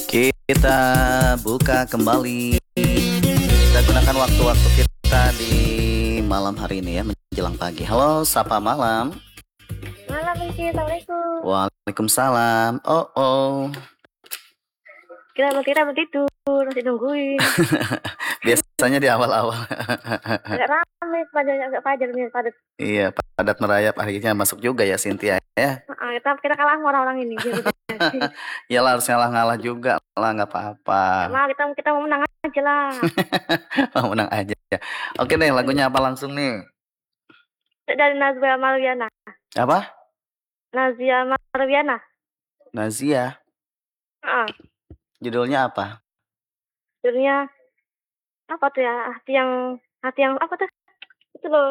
Kita buka kembali. Kita gunakan waktu-waktu kita di malam hari ini ya, menjelang pagi. Halo, sapa malam. Malam, Riki. Assalamualaikum. Waalaikumsalam. Oh. Kita mau tidur, masih nungguin. Biasanya di awal-awal. Agak ramai, agak padat nih, padat. Iya, padat merayap. Akhirnya masuk juga ya Cynthia ya. Kita kalah sama orang-orang ini. Ya lah, harus ngalah-ngalah juga lah, nggak apa-apa. Nah, kita mau menang aja lah. Mau menang aja ya. Oke deh, lagunya apa langsung nih? Dari Nazia Marwiana. Apa? Nazia Marwiana. Nazia. Judulnya apa? Judulnya apa tuh ya? Hati yang apa tuh? Itu loh.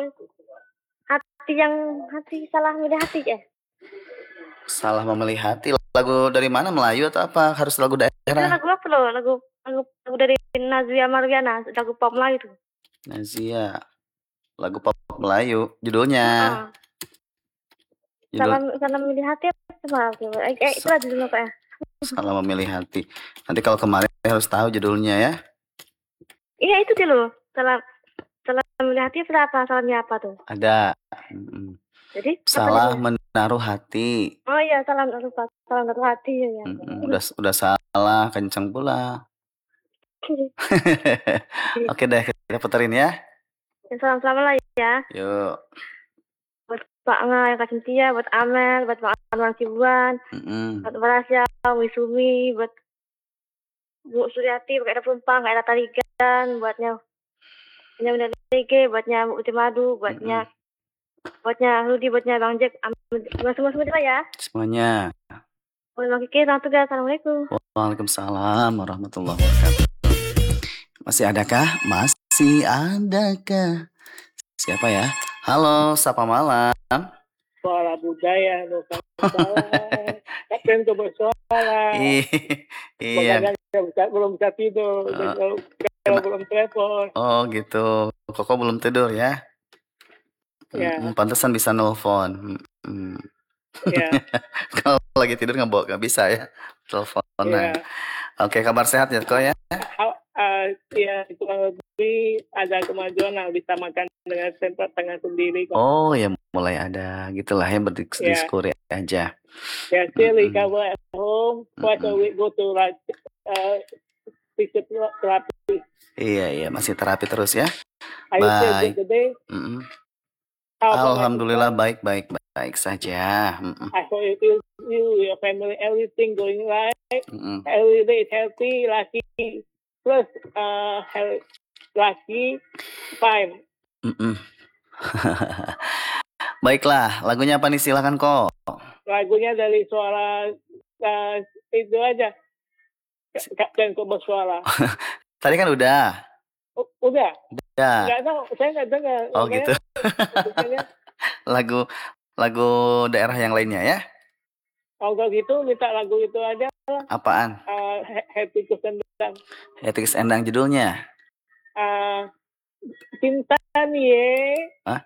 Hati salah milih hati ya. Salah memilih hati. Lagu dari mana? Melayu atau apa? Harus lagu daerah? Itu lagu apa loh? Lagu dari Nazia Marwiana, lagu pop Melayu tuh. Nazia. Lagu pop Melayu. Judulnya. Salah memilih hati apa? Itulah judulnya Pak ya. Salah memilih hati. Nanti kalau kemarin harus tahu judulnya ya. Iya itu sih loh. Salah memilih hati apa? Salahnya apa tuh? Ada. Jadi salah menaruh hati. Oh iya, salah menaruh hati ya. Udah salah kenceng pula. Oke deh, kita puterin ya. Salam-salam lah ya. Yuk. Buat Pak Nga, Kak Cynthia, buat Amel, buat Pak Anwar Cibuan, buat Marasya, Wisumi, buat Bu Suryati, buat Era Pumpang, Era Tarigan, buatnya Benar Lege, buatnya Bu Uti Madu, buatnya Rudi, buatnya Bang Jack, semua ya. Semuanya. Bang Kiki, selamat tugas. Assalamualaikum. Waalaikumsalam warahmatullahi wabarakatuh. Masih adakah? Siapa ya? Halo, sapa malam. Suara budaya, bukan salah. Kapten itu bersuara. Iya. Belum bisa tidur. Kalau belum telepon. Oh gitu. Koko belum tidur ya? Ya. Pantesan bisa nelfon. Ya. Kalau lagi tidur nggak bisa ya teleponan. Ya. Oke, kabar sehat ya kok ya? Ya, itu lebih ada kemajuan lah, bisa makan dengan tangan sendiri. Oh ya, mulai ada gitulah ya, berdiskusi aja. Ya, still recover at home. Twice a week go to therapy. Iya, masih terapi terus ya. Baik. Alhamdulillah baik saja. I hope you, your family, everything going right. Every day is healthy, lucky. Plus, lucky, fine. Baiklah, lagunya apa nih? Silakan kok. Lagunya dari suara itu aja. Kapten kok bersuara. Tadi kan udah. Udah. Nggak tahu, saya nggak dengar. Oh gitu. lagu daerah yang lainnya ya? Oh gitu, minta lagu itu aja. Apaan? Happy Kesendang. Happy Kesendang judulnya? Cinta Nie. Hah?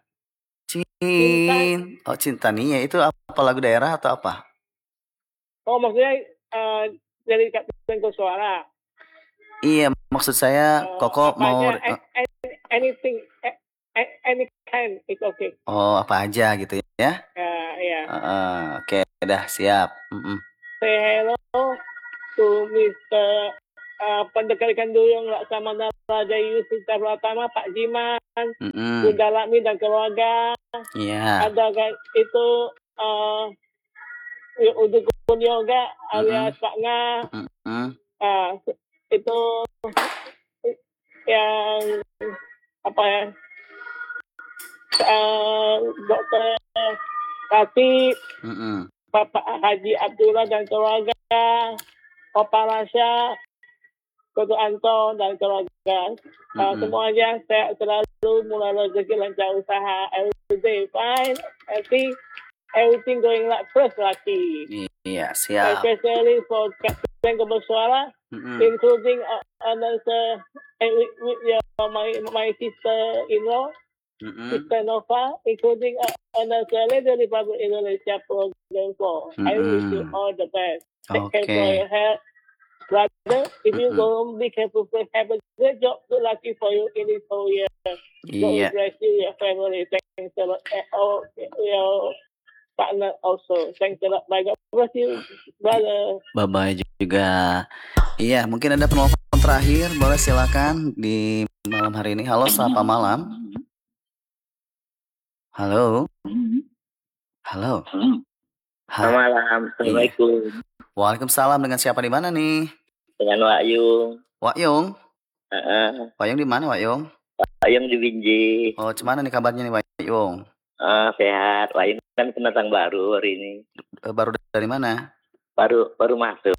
Cinta Nie itu apa, lagu daerah atau apa? Oh maksudnya dari Kapten Koswara. Iya, maksud saya Koko mau anything, any kind, it's okay. Oh, apa aja gitu ya? Iya. Oke, dah siap. Say hello to Mr. Pendekar Ikan Duyung Laksamana Raja Yusuf Pratama, Pak Jiman, Bunda Lakmi dan keluarga. Iya. Ada itu Udukun Yoga alias Pak Nga. Itu yang apa ya, Dokter Tati, Bapak Haji Abdullah dan keluarga, Opa Rasya, Koto Anto dan keluarga. Semuanya saya selalu mulai rezeki lancar usaha, everyday fine, happy, everything going like first lucky. Iya, siap. Especially for Kapten Bersuara, including another with my sister-in-law, Sister Nova, including another Radio Republic Indonesia program 4. I wish you all the best. Take care for your health. brother, if you go, be careful, have a good job, good luck for you in this whole year. Iya. God bless you, your family. Thanks a lot. All your partner also. Thanks a lot. Bye. God bless you, brother. Bye-bye juga. Iya, mungkin ada penelpon terakhir. Boleh silakan di malam hari ini. Halo, sapa malam. Halo. Halo. Selamat malam. Assalamualaikum. Waalaikumsalam. Dengan siapa di mana nih? Dengan Wak Yung. Wak Yung? Wak Yung di mana, Wak Yung? Wak Yung di Binjai. Oh, gimana nih kabarnya nih, Wak Yung? Sehat. Wak Yung kan pendatang baru hari ini. Baru dari mana? Baru masuk.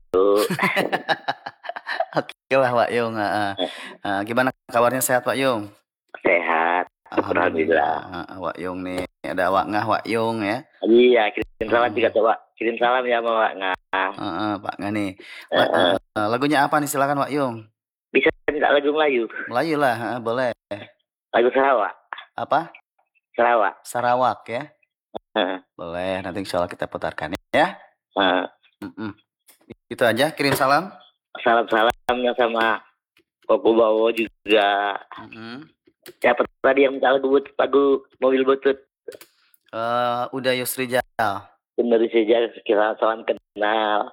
Oke lah, Wak Yung. Gimana kabarnya, sehat, Wak Yung? Sehat. Alhamdulillah. Wak Yung nih, ada Wak Ngah, Wak Yung ya. Iya, kirim salam juga tuh, Wak. Kirim salam ya sama Wak Ngah. Pak Ngah nih. Lagunya apa nih, silakan Wak Yung. Bisa minta lagu Melayu? Melayu lah, boleh. Lagu Sarawak. Apa? Sarawak. Sarawak ya. Boleh, nanti insya Allah kita putarkan ya. Itu aja, kirim salam. Salam-salamnya sama Koko Bawo juga. Siapa tadi yang minta lagu mobil butut? Udah Yusri Jal. Dari sejak kita salam kenal.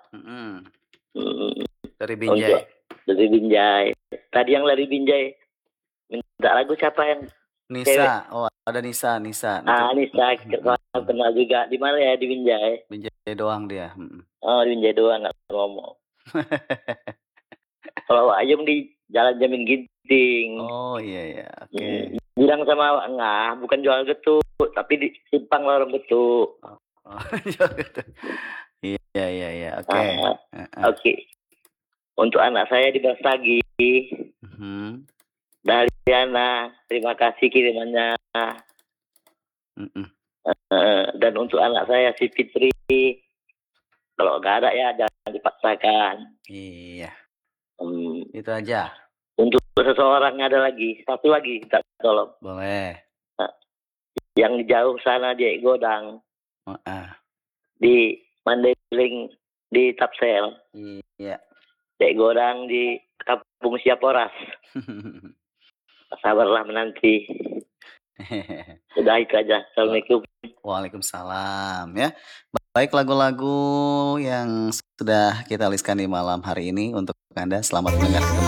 Dari Binjai. Dari Binjai. Tadi yang dari Binjai minta lagu siapa yang? Nisa. Cewek? Oh, ada Nisa. Nisa kita kenal juga. Di mana ya, di Binjai? Binjai doang dia. Oh, di Binjai doang, nggak ngomong. Kalau Wak Yung di Jalan Jamin Ginting. Oh iya. Oke. Bilang sama Wak Ngah, bukan jual getuk, tapi di simpang lorong getuk. Jual getuk. Iya. Oke. Oke. Untuk anak saya di Brastagi. Dari Diana, terima kasih kirimannya. Dan untuk anak saya si Fitri, kalau nggak ada ya jangan dipaksakan. Iya. Itu aja. Untuk seseorang ada lagi, satu lagi tak tolong. Boleh. Yang di jauh sana di Godang. Di Mandailing di Tapsel. Iya. Di Godang di Kampung Siaporas. Sabarlah menanti. Sudah itu aja. Assalamualaikum. Waalaikumsalam ya. Baik, lagu-lagu yang sudah kita listkan di malam hari ini untuk Anda. Selamat mendengar kembali.